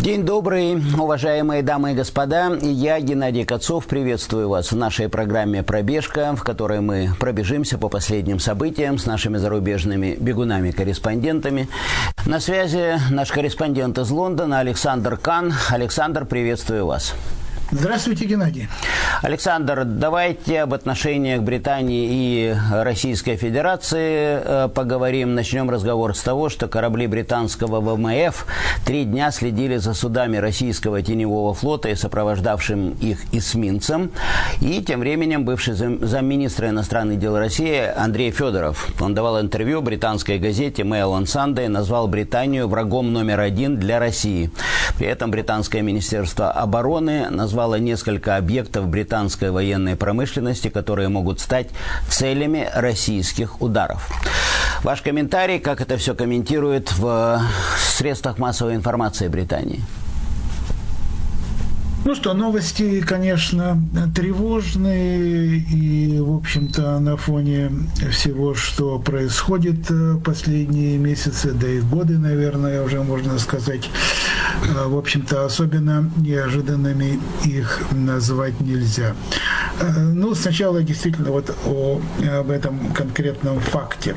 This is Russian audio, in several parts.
День добрый, уважаемые дамы и господа. Я, Геннадий Кацов, приветствую вас в нашей программе «Пробежка», в которой мы пробежимся по последним событиям с нашими зарубежными бегунами-корреспондентами. На связи наш корреспондент из Лондона Александр Кан. Александр, приветствую вас. Здравствуйте, Геннадий. Александр, давайте об отношениях Британии и Российской Федерации поговорим. Начнем разговор с того, что корабли британского ВМФ 3 дня следили за судами российского теневого флота и сопровождавшим их эсминцем. И тем временем бывший замминистра иностранных дел России Андрей Федоров, он давал интервью британской газете Mail on Sunday, назвал Британию врагом номер 1 для России. При этом британское министерство обороны назвало несколько объектов британской военной промышленности, которые могут стать целями российских ударов. Ваш комментарий, как это все комментирует в средствах массовой информации Британии? Ну что, новости, конечно, тревожные, и, в общем-то, на фоне всего, что происходит последние месяцы, да и годы, наверное, уже можно сказать, в общем-то, особенно неожиданными их назвать нельзя. Ну, сначала действительно вот об этом конкретном факте.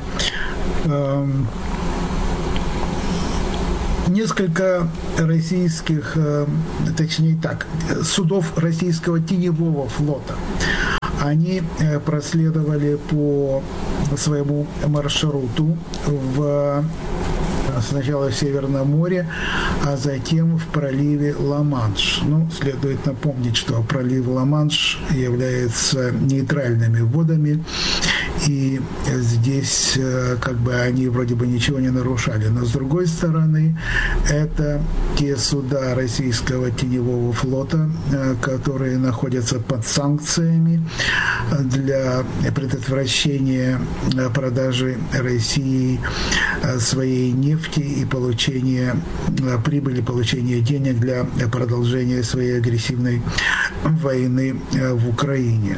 Несколько российских, точнее так, судов российского теневого флота, они проследовали по своему маршруту сначала в Северном море, а затем в проливе Ла-Манш. Ну, следует напомнить, что пролив Ла-Манш является нейтральными водами, и здесь как бы они вроде бы ничего не нарушали. Но с другой стороны, это те суда российского теневого флота, которые находятся под санкциями для предотвращения продажи России своей нефти и получения прибыли, получения денег для продолжения своей агрессивной войны в Украине.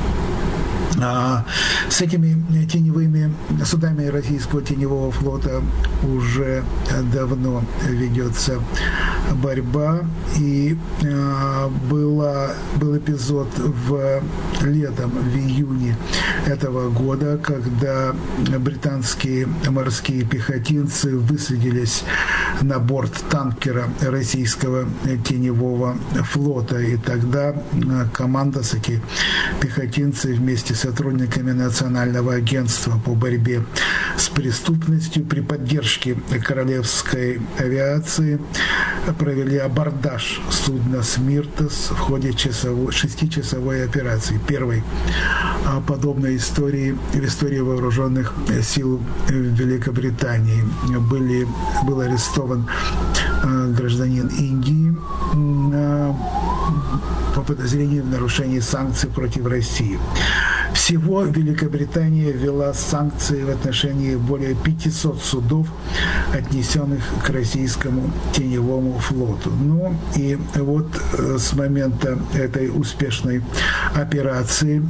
С этими теневыми судами российского теневого флота уже давно ведется борьба, и был эпизод летом, в июне этого года, когда британские морские пехотинцы высадились на борт танкера российского теневого флота, и тогда команда, эти пехотинцы вместе с сотрудниками Национального агентства по борьбе с преступностью при поддержке королевской авиации провели абордаж судна «Смиртос» в ходе 6-часовой операции. Первой подобной истории в истории вооруженных сил Великобритании. Был арестован гражданин Индии по подозрению в нарушении санкций против России. Всего Великобритания ввела санкции в отношении более 500 судов, отнесенных к российскому теневому флоту. Ну и вот с момента этой успешной операции,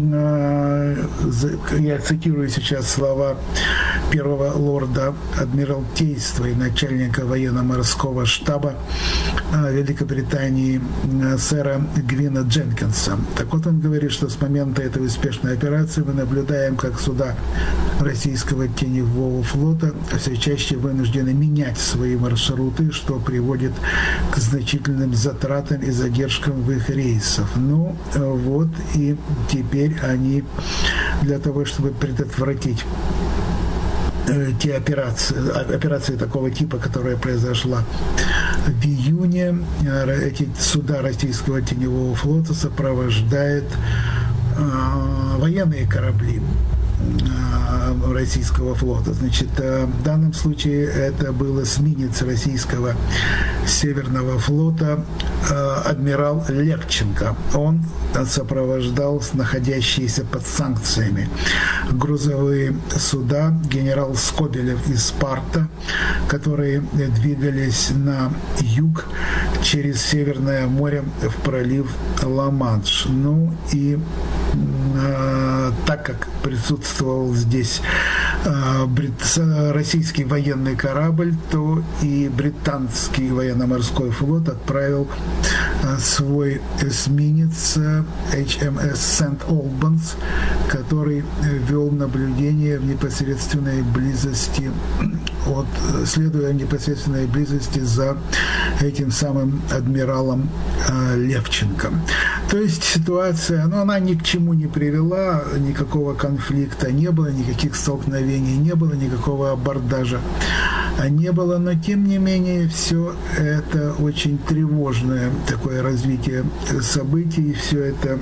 я цитирую сейчас слова первого лорда Адмиралтейства и начальника военно-морского штаба Великобритании сэра Гвина Дженкинса. Так вот, он говорит, что с момента этой успешной операции мы наблюдаем, как суда российского теневого флота все чаще вынуждены менять свои маршруты, что приводит к значительным затратам и задержкам в их рейсах. Ну вот, и теперь они для того, чтобы предотвратить те операции такого типа, которая произошла в июне, эти суда российского теневого флота сопровождают военные корабли российского флота. Значит, в данном случае это был эсминец российского Северного флота адмирал Левченко. Он сопровождал находящиеся под санкциями грузовые суда генерал Скобелев и Спарта, которые двигались на юг через Северное море в пролив Ла-Манш. Ну и так так как присутствовал здесь российский военный корабль, то и британский военно-морской флот отправил свой эсминец HMS Сент-Олбанс, который вел наблюдение в непосредственной близости следуя в непосредственной близости за этим самым адмиралом Левченко. То есть ситуация, она ни к чему не привела, никакого конфликта не было, никаких столкновений не было, никакого абордажа не было, но тем не менее все это очень тревожное такое развитие событий, все это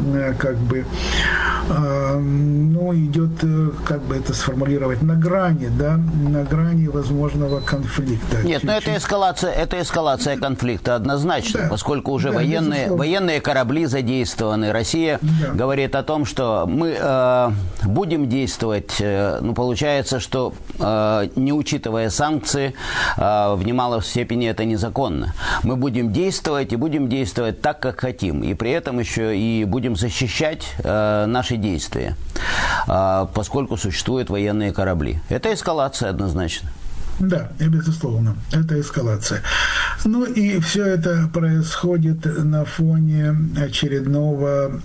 идет, как бы это сформулировать, на грани возможного конфликта. Нет, но это эскалация конфликта однозначно, да, поскольку уже военные корабли задействованы. Россия говорит о том, что мы будем действовать, получается, что не учитывая санкции, в немалой степени это незаконно. Мы будем действовать и будем действовать так, как хотим, и при этом еще и будем защищать наши действия, поскольку существуют военные корабли. Это эскалация однозначно. Да, и безусловно, это эскалация. И все это происходит на фоне очередного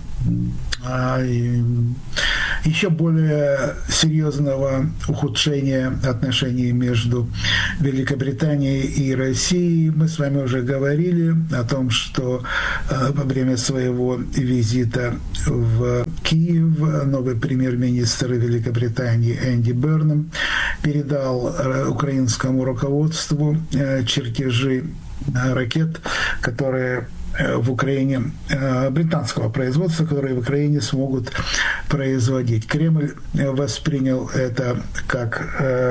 еще более серьезного ухудшения отношений между Великобританией и Россией. Мы с вами уже говорили о том, что во время своего визита в Киев новый премьер-министр Великобритании Энди Бернам передал украинскому руководству чертежи ракет, которые в Украине, британского производства, которые в Украине смогут производить. Кремль воспринял это как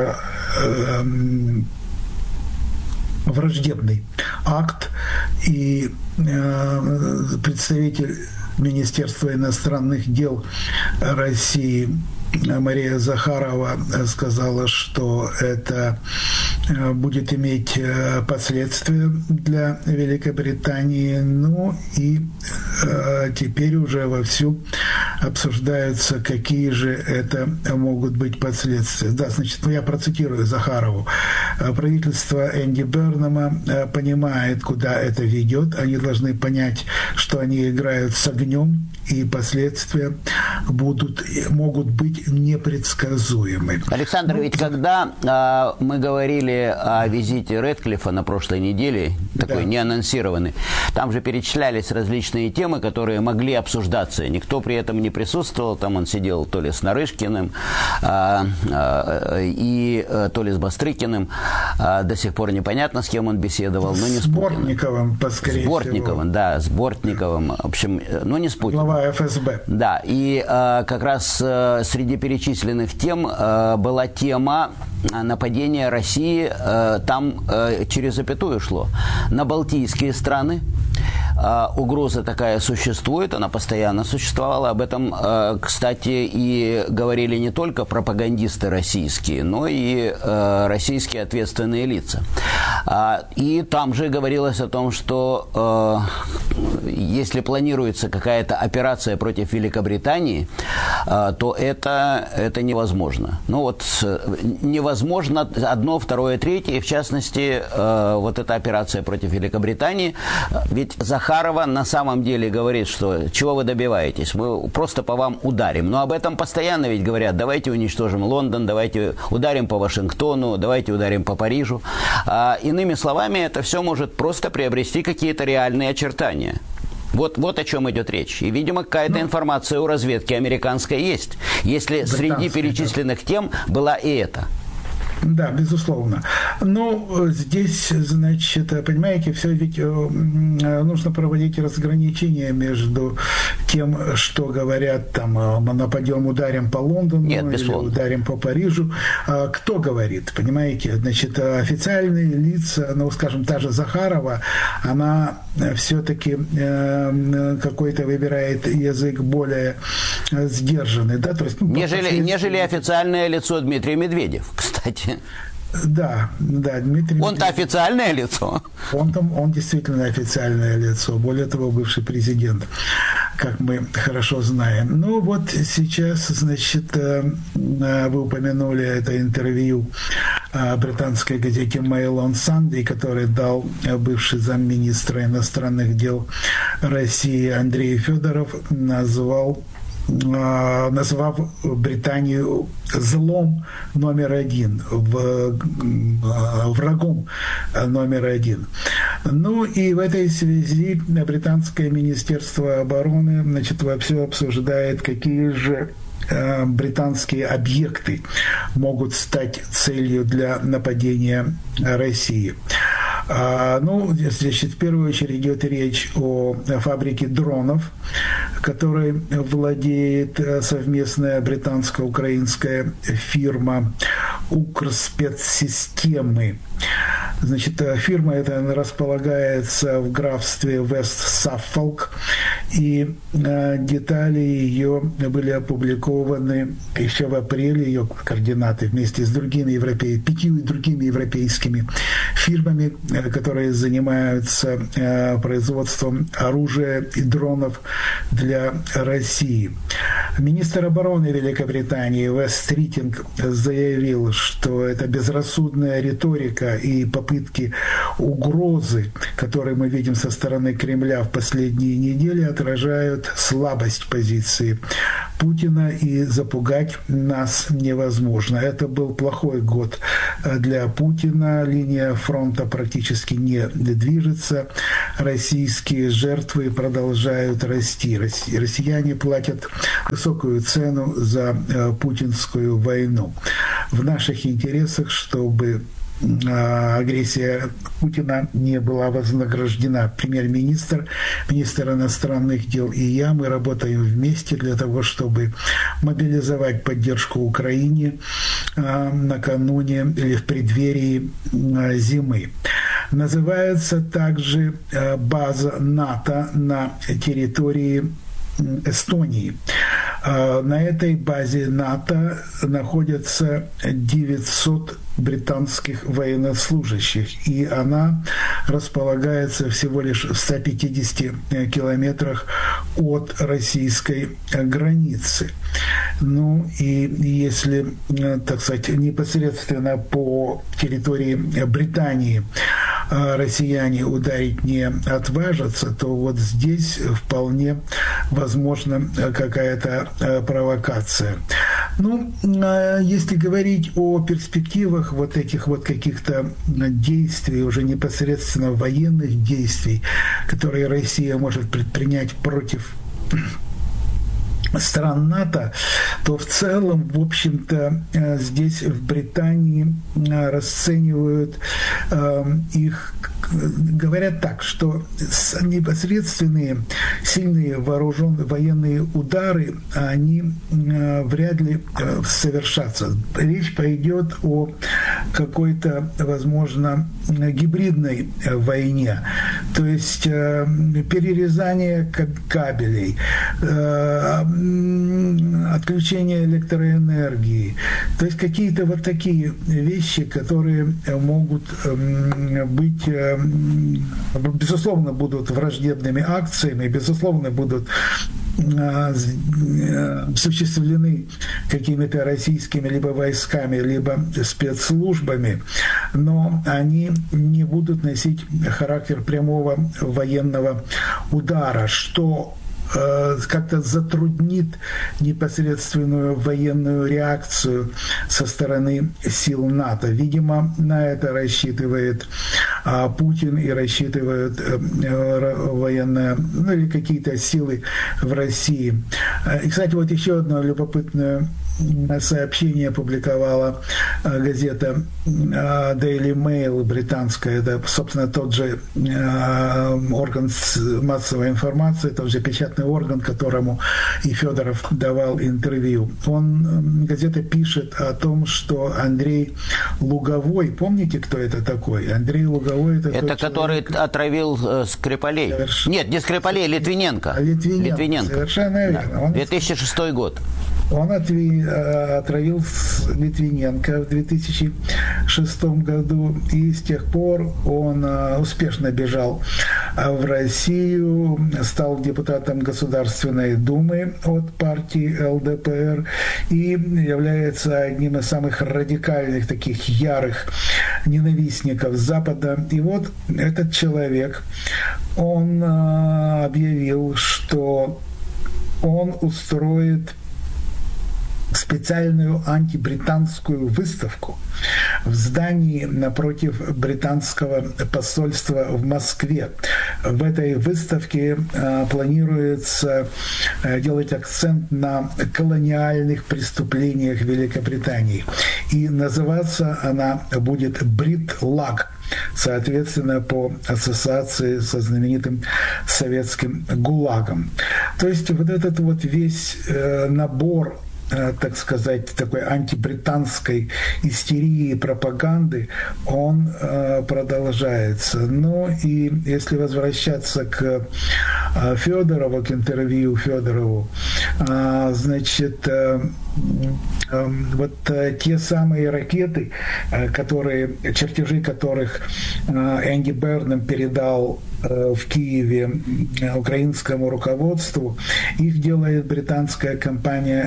враждебный акт, и представитель Министерства иностранных дел России Мария Захарова сказала, что это будет иметь последствия для Великобритании. И теперь уже вовсю обсуждаются, какие же это могут быть последствия. Да, значит, я процитирую Захарову. Правительство Энди Бернама понимает, куда это ведет. Они должны понять, что они играют с огнем, и последствия могут быть непредсказуемы. Александр, ведь когда мы говорили о визите Рэдклиффа на прошлой неделе, такой неанонсированный, там же перечислялись различные темы, которые могли обсуждаться. Никто при этом не присутствовал. Там он сидел то ли с Нарышкиным, и то ли с Бастрыкиным. До сих пор непонятно, с кем он беседовал. Но не с Бортниковым, поскорее всего. Да, с Бортниковым. В общем, не с Путиным. Глава ФСБ. Да, и как раз среди перечисленных тем была тема нападения России, там через запятую шло, на Балтийские страны. Угроза такая существует, она постоянно существовала. Об этом, кстати, и говорили не только пропагандисты российские, но и российские ответственные лица. И там же говорилось о том, что если планируется какая-то операция против Великобритании, то это невозможно. Невозможно одно, второе, третье, и в частности, вот эта операция против Великобритании. Ведь Захарова на самом деле говорит, что чего вы добиваетесь, мы просто по вам ударим. Но об этом постоянно ведь говорят: давайте уничтожим Лондон, давайте ударим по Вашингтону, давайте ударим по Парижу. Иными словами, это все может просто приобрести какие-то реальные очертания. Вот о чем идет речь. И, видимо, какая-то информация у разведки американской есть, если среди перечисленных тем была и эта. Да, безусловно. Здесь, значит, понимаете, все ведь нужно проводить разграничения между тем, что говорят, там, мы нападем, ударим по Лондону, или ударим по Парижу. Кто говорит, понимаете? Значит, официальные лица, скажем, та же Захарова, она все-таки какой-то выбирает язык более сдержанный, да? То есть, нежели официальное лицо Дмитрий Медведев, кстати. Да, Дмитрий Медведев. Он-то официальное лицо. Он действительно официальное лицо. Более того, бывший президент, как мы хорошо знаем. Ну вот сейчас, значит, вы упомянули это интервью британской газете Mail on Sunday, который дал бывший замминистра иностранных дел России Андрей Федоров, назвав Британию злом номер один, врагом номер один. Ну и в этой связи британское Министерство обороны, значит, вовсю обсуждает, какие же британские объекты могут стать целью для нападения России. Ну, значит, в первую очередь идет речь о фабрике дронов, которой владеет совместная британско-украинская фирма «Укрспецсистемы». Значит, фирма эта располагается в графстве Вест-Саффолк, и детали ее были опубликованы еще в апреле, ее координаты вместе с другими 5 другими европейскими фирмами, которые занимаются производством оружия и дронов для России. Министр обороны Великобритании Вес Стритинг заявил, что это безрассудная риторика и попытки угрозы, которые мы видим со стороны Кремля в последние недели, отражают слабость позиции Путина, и запугать нас невозможно. Это был плохой год для Путина. Линия фронта практически не движется. Российские жертвы продолжают расти. Россияне платят высокую цену за путинскую войну. В наших интересах, чтобы агрессия Путина не была вознаграждена. Премьер-министр, министр иностранных дел и я, мы работаем вместе для того, чтобы мобилизовать поддержку Украине накануне или в преддверии зимы. Называется также база НАТО на территории Эстонии. На этой базе НАТО находятся 900 британских военнослужащих, и она располагается всего лишь в 150 километрах от российской границы. Ну и если, так сказать, непосредственно по территории Британии россияне ударить не отважатся, то вот здесь вполне возможна какая-то провокация. Ну, если говорить о перспективах вот этих вот каких-то действий, уже непосредственно военных действий, которые Россия может предпринять против стран НАТО, то в целом, в общем-то, здесь в Британии расценивают их, говорят так, что непосредственные сильные военные удары, они вряд ли совершатся. Речь пойдет о какой-то, возможно, гибридной войне, то есть перерезание кабелей, отключение электроэнергии, то есть какие-то вот такие вещи, которые могут быть, безусловно, будут враждебными акциями, безусловно, будут осуществлены какими-то российскими либо войсками, либо спецслужбами, но они не будут носить характер прямого военного удара, что как-то затруднит непосредственную военную реакцию со стороны сил НАТО. Видимо, на это рассчитывает Путин и рассчитывают военные, ну или какие-то силы в России. И, кстати, вот еще одно любопытное сообщение опубликовала газета Daily Mail британская. Это, собственно, тот же орган массовой информации, тот же печатный орган, которому и Федоров давал интервью. Газета пишет о том, что Андрей Луговой, помните, кто это такой? Андрей Луговой — это который отравил Скрипалей. Нет, не Скрипалей, Литвиненко. Литвиненко. Совершенно верно. 2006 год. Он отравил Литвиненко в 2006 году, и с тех пор он успешно бежал в Россию, стал депутатом Государственной Думы от партии ЛДПР и является одним из самых радикальных, таких ярых ненавистников Запада. И вот этот человек, он объявил, что он устроит специальную антибританскую выставку в здании напротив британского посольства в Москве. В этой выставке планируется делать акцент на колониальных преступлениях Великобритании. И называться она будет «Бритлаг», соответственно, по ассоциации со знаменитым советским ГУЛАГом. То есть вот этот вот весь набор, так сказать, такой антибританской истерии и пропаганды, он продолжается. Ну и если возвращаться к Федорову, к интервью Федорову, значит, вот те самые ракеты, чертежи которых Энди Бернем передал в Киеве украинскому руководству, их делает британская компания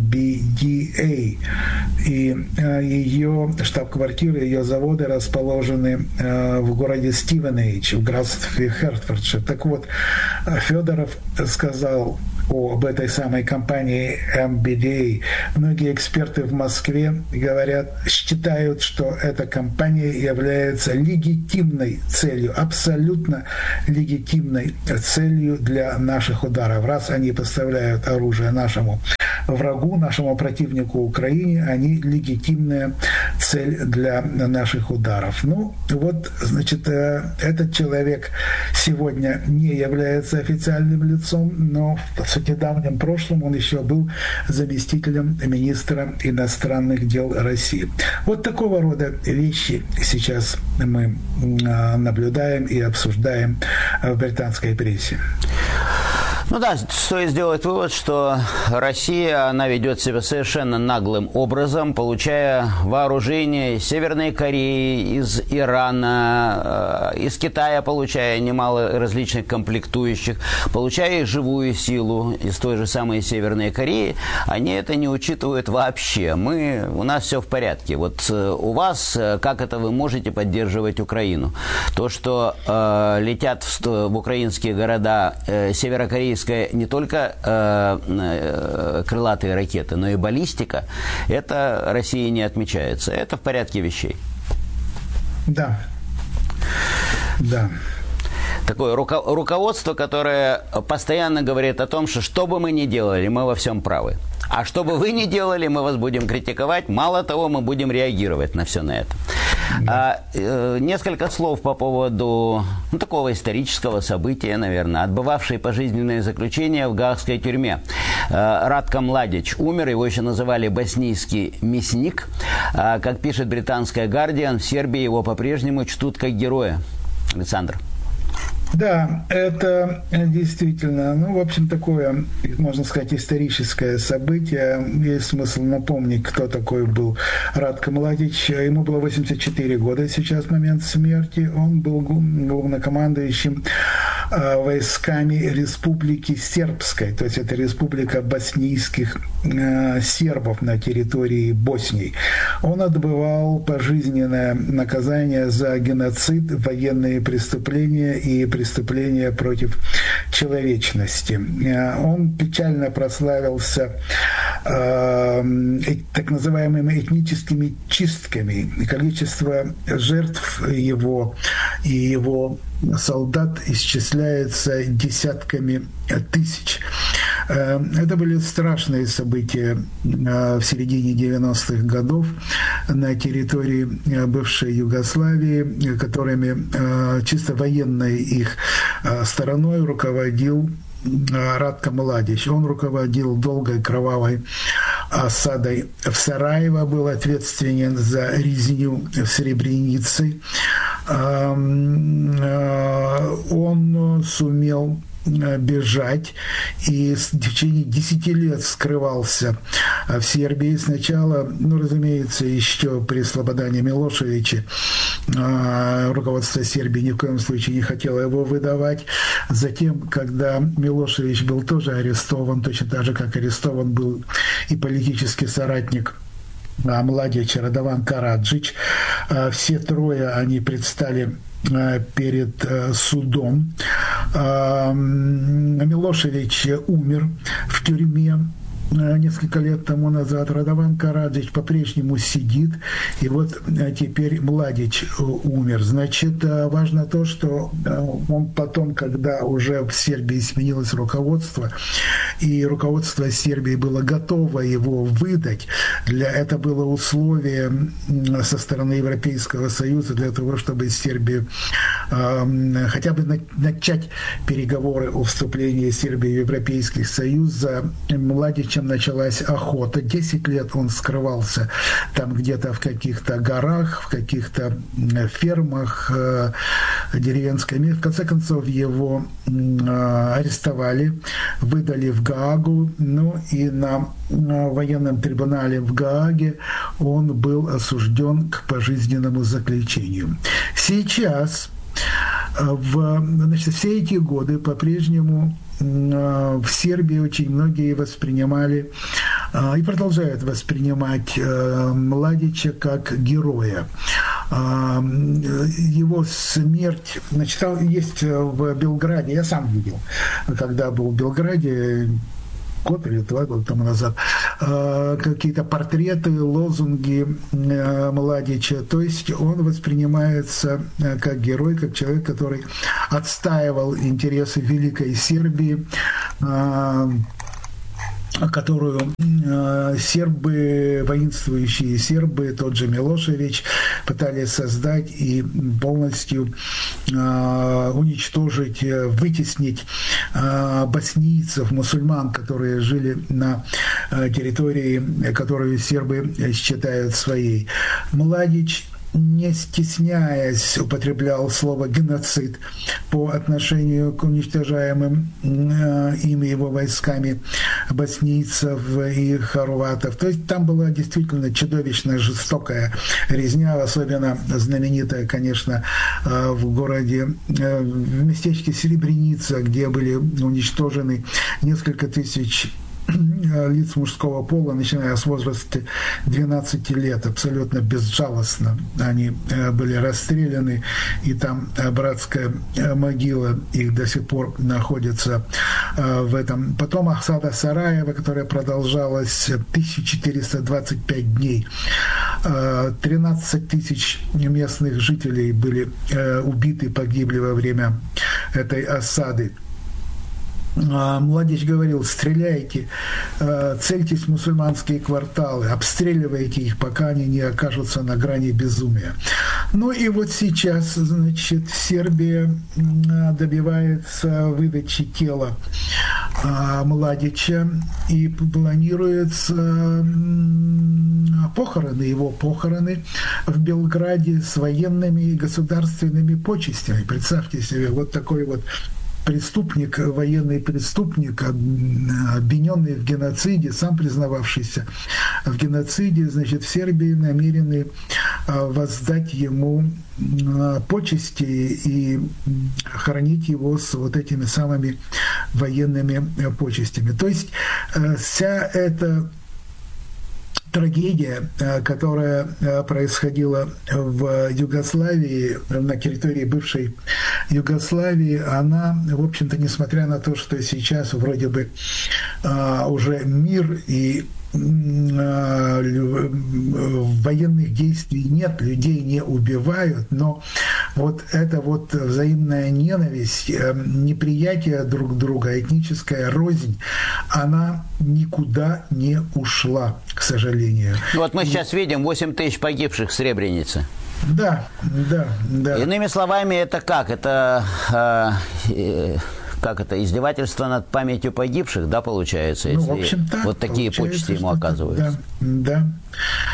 MBDA. И ее штаб-квартира, ее заводы расположены в городе Стивенейдж, в графстве Хертфордшир. Так вот, Федоров сказал об этой самой компании MBDA. Многие эксперты в Москве считают, что эта компания является легитимной целью, абсолютно легитимной целью для наших ударов. Раз они поставляют оружие нашему врагу, нашему противнику Украине, они легитимная цель для наших ударов. Ну, вот, значит, этот человек сегодня не является официальным лицом, но в недавнем прошлом он еще был заместителем министра иностранных дел России. Вот такого рода вещи сейчас мы наблюдаем и обсуждаем в британской прессе. Ну да, стоит сделать вывод, что Россия, она ведет себя совершенно наглым образом, получая вооружение из Северной Кореи, из Ирана, из Китая, получая немало различных комплектующих, получая живую силу из той же самой Северной Кореи. Они это не учитывают вообще. У нас все в порядке. Вот у вас, как это вы можете поддерживать Украину? То, что летят в украинские города северокорейские не только крылатые ракеты, но и баллистика, это России не отмечается. Это в порядке вещей. Да. Да. Такое руководство, которое постоянно говорит о том, что бы мы ни делали, мы во всем правы. А что бы вы ни делали, мы вас будем критиковать. Мало того, мы будем реагировать на все на это. Несколько слов по поводу такого исторического события, наверное. Отбывавший пожизненное заключение в гаагской тюрьме Радко Младич умер, его еще называли боснийский мясник. Как пишет британская «Гардиан», в Сербии его по-прежнему чтут как героя. Александр. Да, это действительно, в общем, такое, можно сказать, историческое событие. Есть смысл напомнить, кто такой был Радко Младич. Ему было 84 года сейчас в момент смерти. Он был главнокомандующим войсками Республики Сербской, то есть это республика боснийских сербов на территории Боснии. Он отбывал пожизненное наказание за геноцид, военные преступления и преступления против человечности. Он печально прославился так называемыми этническими чистками. Количество жертв его и его солдат исчисляется десятками тысяч. Это были страшные события в середине 90-х годов на территории бывшей Югославии, которыми чисто военной их стороной руководил Радко Младич. Он руководил долгой кровавой осадой в Сараево, был ответственен за резню в Сребренице. Он сумел бежать и в течение 10 лет скрывался в Сербии. Сначала, разумеется, еще при Слободане Милошевиче руководство Сербии ни в коем случае не хотело его выдавать. Затем, когда Милошевич был тоже арестован, точно так же, как арестован был и политический соратник Младича Радован Караджич, все трое они предстали перед судом. Милошевич умер в тюрьме несколько лет тому назад. Радован Караджич по-прежнему сидит, и вот теперь Младич умер. Значит, важно то, что он потом, когда уже в Сербии сменилось руководство, и руководство Сербии было готово его выдать, это было условие со стороны Европейского Союза для того, чтобы Сербия хотя бы начать переговоры о вступлении Сербии в Европейский Союз. За Младичем началась охота. 10 лет он скрывался там где-то в каких-то горах, в каких-то фермах деревенской. В конце концов его арестовали, выдали в Гаагу, и на военном трибунале в Гааге он был осужден к пожизненному заключению. Сейчас, все эти годы по-прежнему в Сербии очень многие воспринимали и продолжают воспринимать Младича как героя. Его смерть, есть в Белграде, я сам видел, когда был в Белграде, год или 2 года тому назад, какие-то портреты, лозунги Младича. То есть он воспринимается как герой, как человек, который отстаивал интересы Великой Сербии, которую сербы, воинствующие сербы, тот же Милошевич, пытались создать и полностью уничтожить, вытеснить боснийцев, мусульман, которые жили на территории, которую сербы считают своей. Младич, не стесняясь, употреблял слово «геноцид» по отношению к уничтожаемым ими его войсками боснийцев и хорватов. То есть там была действительно чудовищная, жестокая резня, особенно знаменитая, конечно, в городе, в местечке Серебреница, где были уничтожены несколько тысяч лиц мужского пола, начиная с возраста 12 лет, абсолютно безжалостно они были расстреляны, и там братская могила их до сих пор находится в этом. Потом осада Сараева, которая продолжалась 1425 дней. 13 тысяч местных жителей были убиты, погибли во время этой осады. Младич говорил: стреляйте, цельтесь в мусульманские кварталы, обстреливайте их, пока они не окажутся на грани безумия. И вот сейчас, Сербия добивается выдачи тела Младича, и планируется его похороны в Белграде с военными и государственными почестями. Представьте себе, вот такой вот преступник, военный преступник, обвиненный в геноциде, сам признававшийся в геноциде, в Сербии намерены воздать ему почести и хоронить его с вот этими самыми военными почестями. То есть вся эта трагедия, которая происходила в Югославии, на территории бывшей Югославии, она, в общем-то, несмотря на то, что сейчас вроде бы уже мир и военных действий нет, людей не убивают, но вот эта вот взаимная ненависть, неприятие друг друга, этническая рознь, она никуда не ушла, к сожалению. Вот мы сейчас видим 8 тысяч погибших в Сребренице. Да. Иными словами, это как? Это издевательство над памятью погибших, да, получается? Если в общем, так, вот такие почести ему оказываются. Да.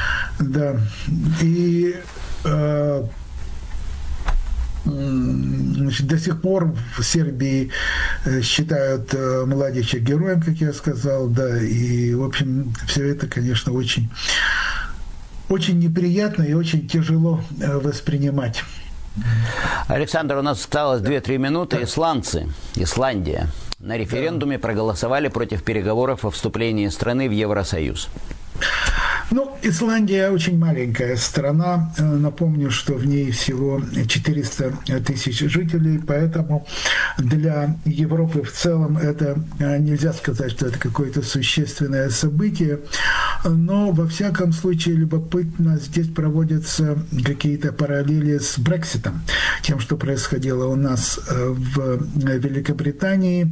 И Значит, до сих пор в Сербии считают Младича героем, как я сказал, да, и, в общем, все это, конечно, очень, очень неприятно и очень тяжело воспринимать. Александр, у нас осталось 2-3 минуты. Исландия, на референдуме проголосовали против переговоров о вступлении страны в Евросоюз. Ну, Исландия очень маленькая страна. Напомню, что в ней всего 400 тысяч жителей, поэтому для Европы в целом это нельзя сказать, что это какое-то существенное событие. Но, во всяком случае, любопытно, здесь проводятся какие-то параллели с Брекситом, тем, что происходило у нас в Великобритании.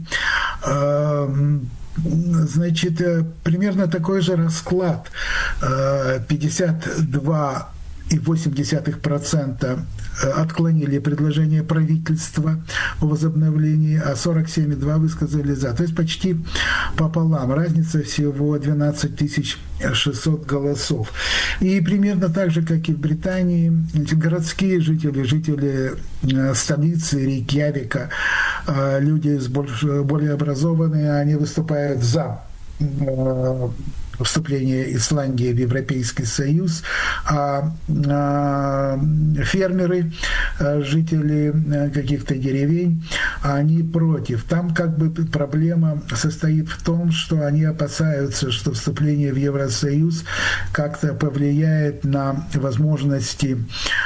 Значит, примерно такой же расклад. 52,8% отклонили предложение правительства о возобновлении, а 47,2% высказали за. То есть почти пополам. Разница всего 12 600 голосов. И примерно так же, как и в Британии, городские жители столицы Рейкьявика, люди более образованные, они выступают за вступление Исландии в Европейский Союз, а фермеры, жители каких-то деревень, они против. Там как бы проблема состоит в том, что они опасаются, что вступление в Евросоюз как-то повлияет на возможности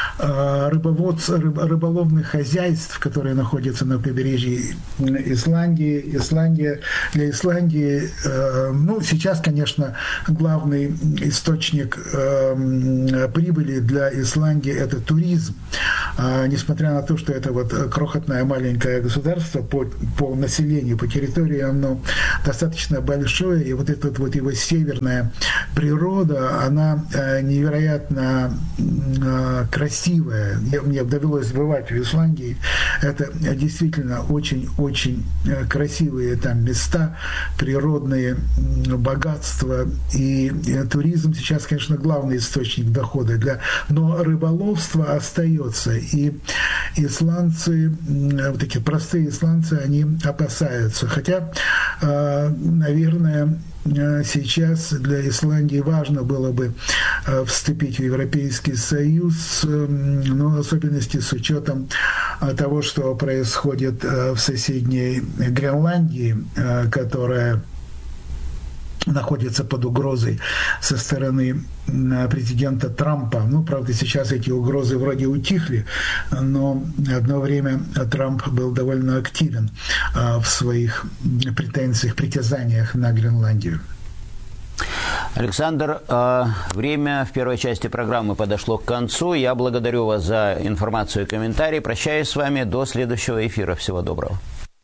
рыболовных хозяйств, которые находятся на побережье Исландии. Для Исландии, ну, сейчас, конечно, главный источник прибыли для Исландии – это туризм. Несмотря на то, что это вот крохотное маленькое государство по населению, по территории, оно достаточно большое, и вот эта вот его северная природа, она невероятно красивая. Мне довелось бывать в Исландии. Это действительно очень-очень красивые там места, природные богатства. И туризм сейчас, конечно, главный источник дохода. Но рыболовство остается. И исландцы, вот такие простые исландцы, они опасаются. Хотя, наверное, сейчас для Исландии важно было бы вступить в Европейский Союз, но в особенности с учетом того, что происходит в соседней Гренландии, которая находится под угрозой со стороны президента Трампа. Ну, правда, сейчас эти угрозы вроде утихли, но одно время Трамп был довольно активен в своих претензиях, притязаниях на Гренландию. Александр, время в первой части программы подошло к концу. Я благодарю вас за информацию и комментарии. Прощаюсь с вами до следующего эфира. Всего доброго.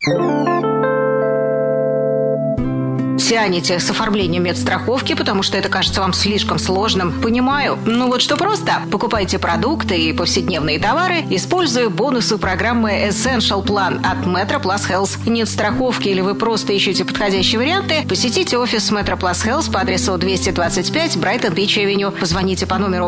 Тянете с оформлением медстраховки, потому что это кажется вам слишком сложным. Понимаю. Ну вот что просто. Покупайте продукты и повседневные товары, используя бонусы программы Essential Plan от Metro Plus Health. Нет страховки или вы просто ищете подходящие варианты? Посетите офис Metro Plus Health по адресу 225 Brighton Beach Avenue. Позвоните по номеру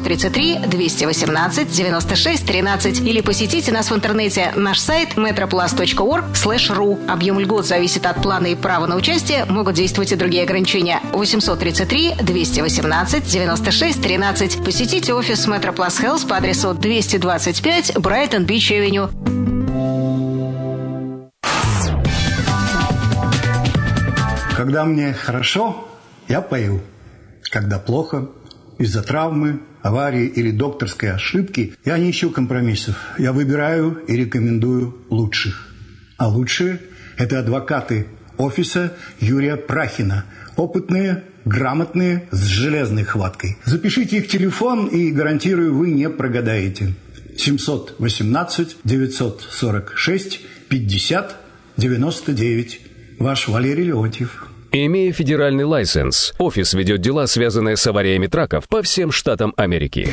833-218-96-13 или посетите нас в интернете. Наш сайт metroplus.org/ru. Объем льгот зависит от плана и права на участие. Могут действовать и другие ограничения. 833-218-96-13. Посетите офис Metro Plus Health по адресу 225 Brighton Beach Avenue. Когда мне хорошо, я пою. Когда плохо, из-за травмы, аварии или докторской ошибки, я не ищу компромиссов. Я выбираю и рекомендую лучших. А лучшие – это адвокаты офиса Юрия Прахина. Опытные, грамотные, с железной хваткой. Запишите их телефон, и, гарантирую, вы не прогадаете. 718-946-50-99. Ваш Валерий Леонтьев. Имея федеральный лайсенс, офис ведет дела, связанные с авариями траков по всем штатам Америки.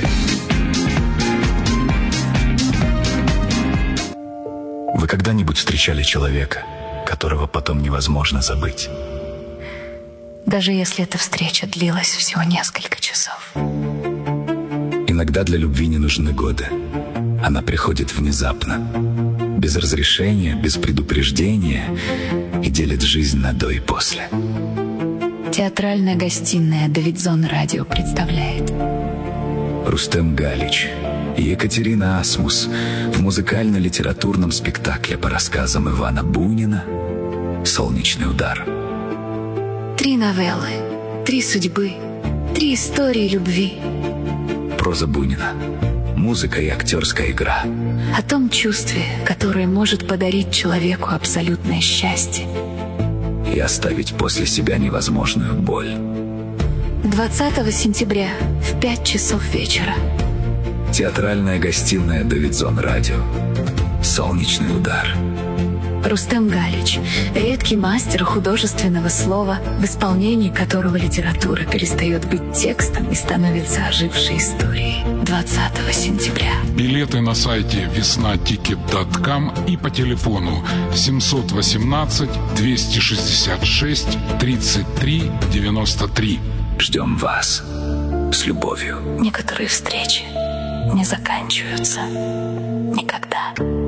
Вы когда-нибудь встречали человека, которого потом невозможно забыть? Даже если эта встреча длилась всего несколько часов. Иногда для любви не нужны годы. Она приходит внезапно. без разрешения, без предупреждения и делят жизнь на до и после. Театральная гостиная «Давидзон Радио» представляет Рустем Галич и Екатерина Асмус в музыкально-литературном спектакле по рассказам Ивана Бунина «Солнечный удар». 3 новеллы, 3 судьбы, 3 истории любви. Проза Бунина, музыка и актерская игра. О том чувстве, которое может подарить человеку абсолютное счастье. И оставить после себя невозможную боль. 20 сентября в 5 часов вечера. Театральная гостиная «Давидзон Радио». «Солнечный удар». Рустем Галич, редкий мастер художественного слова, в исполнении которого литература перестает быть текстом и становится ожившей историей. 20 сентября. Билеты на сайте веснатикет.ком и по телефону 718 266 33 93. Ждем вас с любовью. Некоторые встречи не заканчиваются никогда.